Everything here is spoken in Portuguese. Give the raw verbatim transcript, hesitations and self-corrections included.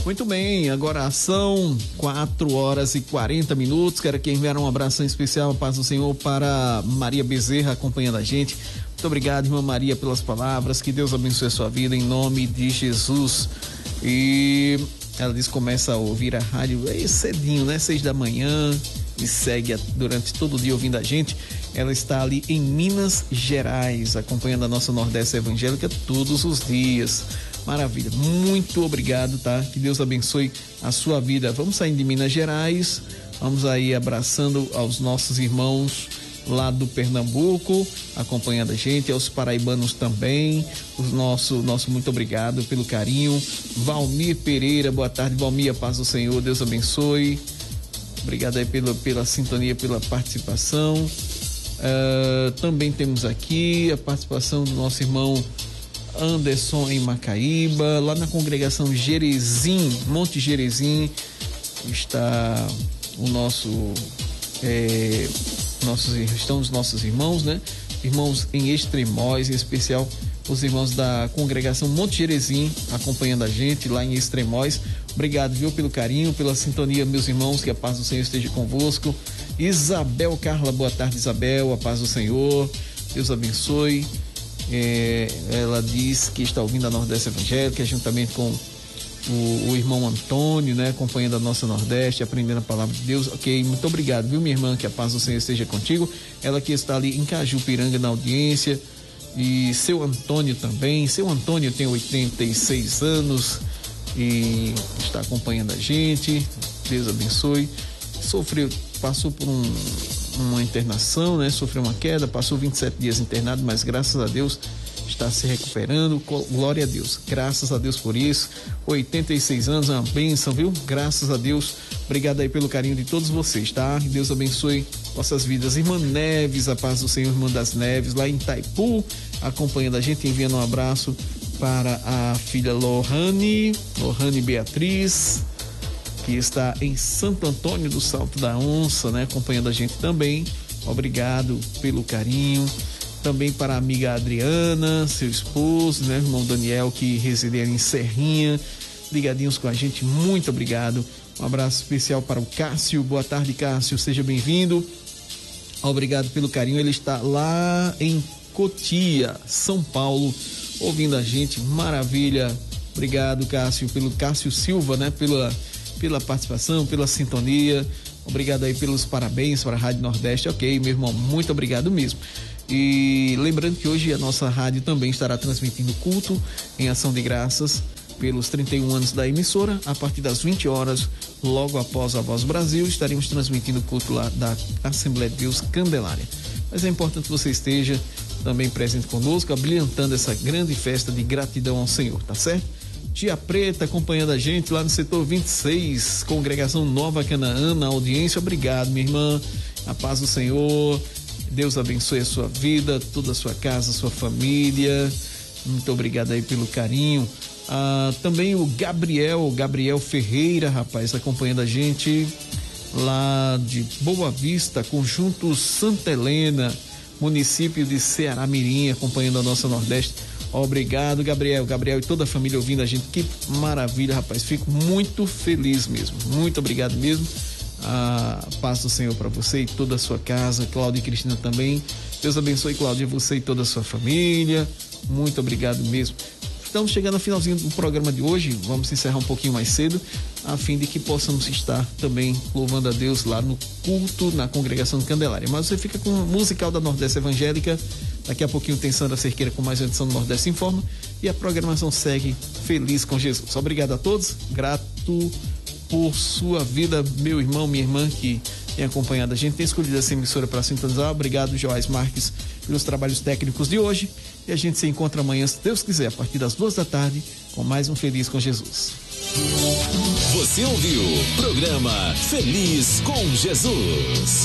Muito bem, agora são quatro horas e quarenta minutos. Quero aqui enviar um abraço especial, a paz do Senhor, para Maria Bezerra, acompanhando a gente. Muito obrigado, irmã Maria, pelas palavras. Que Deus abençoe a sua vida, em nome de Jesus. E ela diz que começa a ouvir a rádio é cedinho, né? Seis da manhã, e segue durante todo o dia ouvindo a gente. Ela está ali em Minas Gerais, acompanhando a nossa Nordeste Evangélica todos os dias. Maravilha, muito obrigado, tá? Que Deus abençoe a sua vida. Vamos sair de Minas Gerais, vamos aí abraçando aos nossos irmãos lá do Pernambuco, acompanhando a gente, aos paraibanos também. O nosso, nosso muito obrigado pelo carinho. Valmir Pereira, boa tarde, Valmir, a paz do Senhor, Deus abençoe. Obrigado aí pela, pela sintonia, pela participação. Uh, também temos aqui a participação do nosso irmão Anderson em Macaíba, lá na congregação Jerezim, Monte Jerezim, está o nosso, é, nossos, estão os nossos irmãos, né? Irmãos em Extremóis, em especial os irmãos da congregação Monte Jerezim, acompanhando a gente lá em Extremóis. Obrigado, viu, pelo carinho, pela sintonia, meus irmãos, que a paz do Senhor esteja convosco. Isabel Carla, boa tarde, Isabel, a paz do Senhor, Deus abençoe. É, ela diz que está ouvindo a Nordeste Evangélica, juntamente com o, o irmão Antônio, né, acompanhando a nossa Nordeste, aprendendo a palavra de Deus. Ok, muito obrigado, viu, minha irmã, que a paz do Senhor esteja contigo. Ela que está ali em Cajupiranga, na audiência, e seu Antônio também. Seu Antônio tem oitenta e seis anos e está acompanhando a gente. Deus abençoe. Sofreu, passou por um, uma internação, né? Sofreu uma queda, passou vinte e sete dias internado, mas graças a Deus está se recuperando. Glória a Deus, graças a Deus por isso. oitenta e seis anos, é uma bênção, viu? Graças a Deus. Obrigado aí pelo carinho de todos vocês, tá? Deus abençoe vossas vidas. Irmã Neves, a paz do Senhor, irmã das Neves, lá em Itaipu, acompanhando a gente, enviando um abraço para a filha Lohane, Lohane Beatriz, que está em Santo Antônio do Salto da Onça, né? Acompanhando a gente também. Obrigado pelo carinho. Também para a amiga Adriana, seu esposo, né? Irmão Daniel, que reside em Serrinha, ligadinhos com a gente. Muito obrigado. Um abraço especial para o Cássio. Boa tarde, Cássio. Seja bem-vindo. Obrigado pelo carinho. Ele está lá em Cotia, São Paulo, ouvindo a gente. Maravilha. Obrigado, Cássio, pelo Cássio Silva, né? Pela pela participação, pela sintonia. Obrigado aí pelos parabéns para a Rádio Nordeste. Ok, meu irmão, muito obrigado mesmo. E lembrando que hoje a nossa rádio também estará transmitindo culto em ação de graças pelos trinta e um anos da emissora. A partir das vinte horas, logo após a Voz Brasil, estaremos transmitindo o culto lá da Assembleia de Deus Candelária. Mas é importante que você esteja também presente conosco, abrilhantando essa grande festa de gratidão ao Senhor, tá certo? Tia Preta acompanhando a gente lá no setor vinte e seis, congregação Nova Canaã, na audiência. Obrigado, minha irmã, a paz do Senhor, Deus abençoe a sua vida, toda a sua casa, a sua família. Muito obrigado aí pelo carinho. Ah, também o Gabriel, Gabriel Ferreira, rapaz, acompanhando a gente lá de Boa Vista, Conjunto Santa Helena, município de Ceará Mirim, acompanhando a nossa Nordeste. Obrigado, Gabriel, Gabriel e toda a família ouvindo a gente. Que maravilha, rapaz, fico muito feliz mesmo, muito obrigado mesmo. A paz do Senhor para você e toda a sua casa. Cláudia e Cristina também, Deus abençoe, Cláudia, você e toda a sua família. Muito obrigado mesmo. Estamos chegando ao finalzinho do programa de hoje. Vamos encerrar um pouquinho mais cedo, a fim de que possamos estar também louvando a Deus lá no culto na congregação Candelária. Mas você fica com o musical da Nordeste Evangélica. Daqui a pouquinho tem Sandra Cerqueira com mais uma edição do Nordeste Informa. E a programação segue Feliz com Jesus. Obrigado a todos. Grato por sua vida, meu irmão, minha irmã, que tem acompanhado a gente, tem escolhido essa emissora para sintonizar. Obrigado, Joás Marques, pelos trabalhos técnicos de hoje. E a gente se encontra amanhã, se Deus quiser, a partir das duas da tarde, com mais um Feliz com Jesus. Você ouviu o programa Feliz com Jesus.